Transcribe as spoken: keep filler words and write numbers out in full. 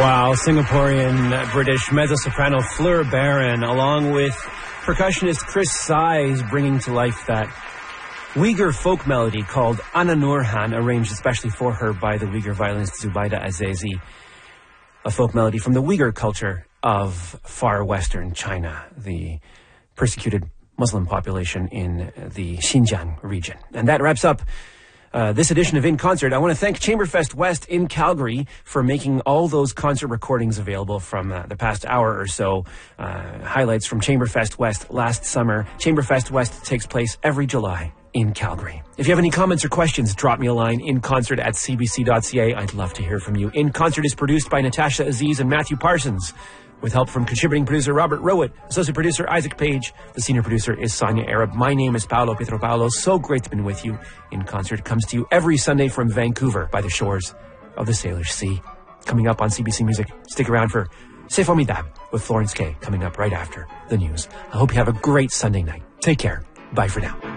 Wow, Singaporean British mezzo-soprano Fleur Barron, along with percussionist Chris Size, bringing to life that Uyghur folk melody called Ana Nurhan, arranged especially for her by the Uyghur violinist Zubaida Azizi, a folk melody from the Uyghur culture of far western China, the persecuted Muslim population in the Xinjiang region. And that wraps up Uh, this edition of In Concert. I want to thank Chamberfest West in Calgary for making all those concert recordings available from uh, the past hour or so. Uh, highlights from Chamberfest West last summer. Chamberfest West takes place every July in Calgary. If you have any comments or questions, drop me a line, inconcert at c b c dot c a. I'd love to hear from you. In Concert is produced by Natasha Aziz and Matthew Parsons, with help from contributing producer Robert Rowett, associate producer Isaac Page. The senior producer is Sonia Arab. My name is Paolo Pietropaulo. So great to be with you. In Concert comes to you every Sunday from Vancouver by the shores of the Salish Sea. Coming up on C B C Music, stick around for C'est Formidable with Florence Kay coming up right after the news. I hope you have a great Sunday night. Take care. Bye for now.